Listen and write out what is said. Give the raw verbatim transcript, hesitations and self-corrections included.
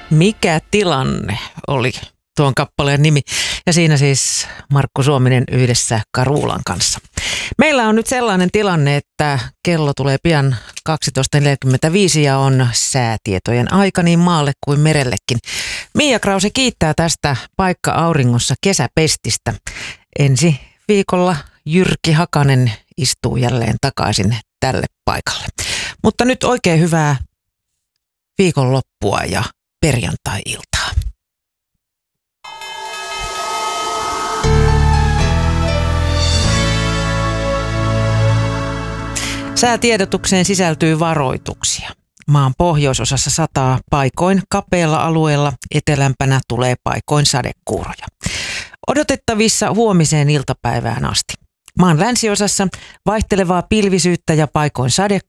Mikä tilanne oli tuon kappaleen nimi. Ja siinä siis Markku Suominen yhdessä Karuulan kanssa. Meillä on nyt sellainen tilanne, että kello tulee pian kaksitoista neljäkymmentäviisi ja on säätietojen aika niin maalle kuin merellekin. Mia Krause kiittää tästä paikka-auringossa kesäpestistä. Ensi viikolla Jyrki Hakanen istuu jälleen takaisin tälle paikalle. Mutta nyt oikein hyvää viikonloppua ja perjantai-iltaa. Säätiedotukseen sisältyy varoituksia. Maan pohjoisosassa sataa paikoin kapealla alueella, etelämpänä tulee paikoin sadekuuroja. Odotettavissa huomiseen iltapäivään asti. Maan länsiosassa vaihtelevaa pilvisyyttä ja paikoin sade,